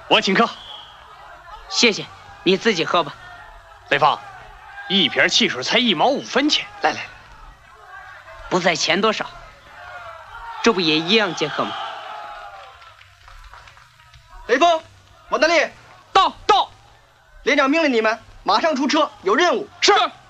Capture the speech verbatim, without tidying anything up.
我请客。 谢谢，你自己喝吧。 雷锋，一瓶汽水才一毛五分钱。来来， 不在钱多少，这不也一样结合吗？ 雷锋，王大力， 到到， 连长命令你们马上出车，有任务。 是。